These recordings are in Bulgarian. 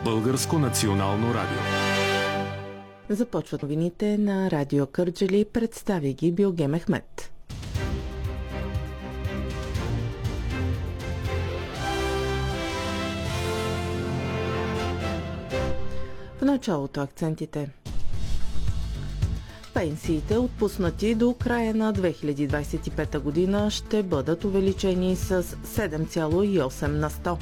Българско национално радио. Започват новините на Радио Кърджали. Представя ги Билгем Ахмед. В началото акцентите. Пенсиите, отпуснати до края на 2025 година, ще бъдат увеличени с 7,8 на 100.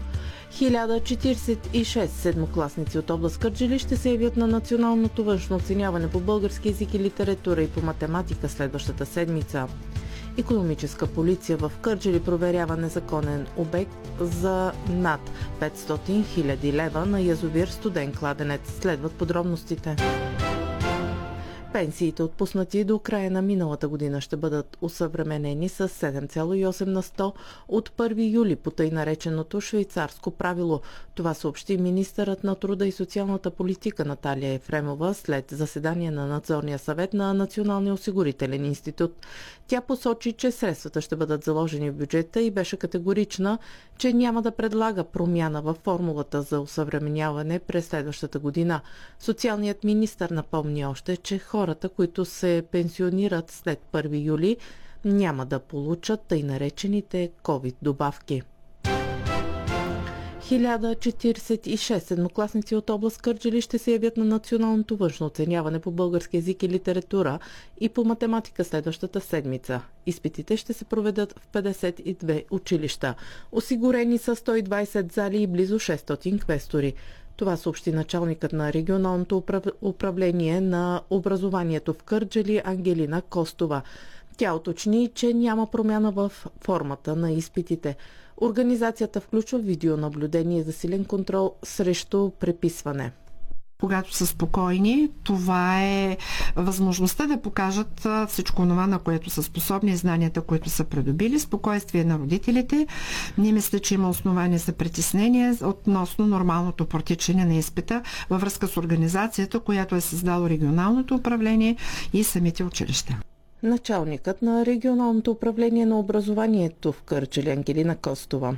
1046 седмокласници от област Кърджали ще се явят на националното външно оценяване по български език и литература и по математика следващата седмица. Икономическа полиция в Кърджали проверява незаконен обект за над 500 000 лева на язовир Студен кладенец. Следват подробностите. Пенсиите, отпуснати до края на миналата година, ще бъдат усъвременени с 7,8 на 100 от 1 юли по тъй нареченото швейцарско правило. Това съобщи министърът на труда и социалната политика Наталия Ефремова след заседание на надзорния съвет на Националния осигурителен институт. Тя посочи, че средствата ще бъдат заложени в бюджета и беше категорична, че няма да предлага промяна във формулата за усъвременяване през следващата година. Социалният министър напомни още, че хората, които се пенсионират след 1 юли, няма да получат тъй наречените COVID добавки. 1046 седмокласници от област Кърджали ще се явят на националното външно оценяване по български език и литература и по математика следващата седмица. Изпитите ще се проведат в 52 училища. Осигурени са 120 зали и близо 600 квестори. Това съобщи началникът на регионалното управление на образованието в Кърджали Ангелина Костова. Тя уточни, че няма промяна в формата на изпитите. Организацията включва видеонаблюдение за силен контрол срещу преписване. Когато са спокойни, това е възможността да покажат всичко това, на което са способни, знанията, които са придобили, спокойствие на родителите. Не мисля, че има основание за притеснение относно нормалното протичане на изпита във връзка с организацията, която е създало регионалното управление и самите училища. Началникът на регионалното управление на образованието в Кърджали Ангелина Костова.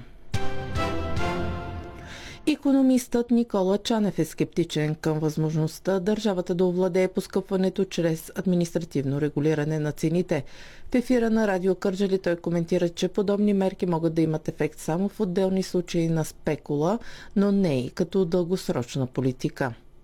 Икономистът Никола Чанев е скептичен към възможността държавата да овладее поскъпването чрез административно регулиране на цените. В ефира на Радио Кърджали той коментира, че подобни мерки могат да имат ефект само в отделни случаи на спекула, но не и като дългосрочна политика.